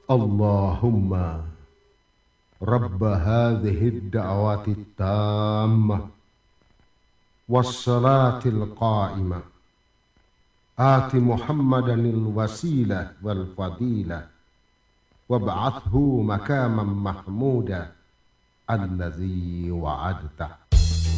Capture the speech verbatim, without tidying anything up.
Allahumma Rabb hadhihi ad-da'wati at-tammah was-salati al-qa'imah ati Muhammadanil wasilah wal fadilah wab'athhu makaman mahmuda alladzi wa'adta.